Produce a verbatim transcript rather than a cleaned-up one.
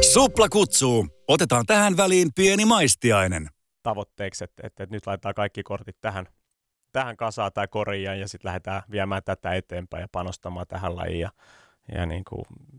Supla kutsuu. Otetaan tähän väliin pieni maistiainen. Tavoitteeksi, että, että, että nyt laitetaan kaikki kortit tähän, tähän kasaan tai koriin ja sitten lähdetään viemään tätä eteenpäin ja panostamaan tähän lajiin. Ja, ja niin kuin